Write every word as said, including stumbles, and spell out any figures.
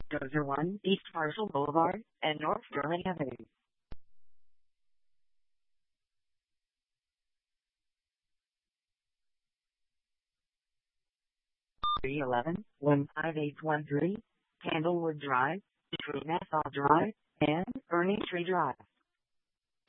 Dozer one, East Marshall Boulevard, and North Sterling Avenue. three eleven, one five eight one three, Candlewood Drive, between Nassau Drive and Burning Tree Drive.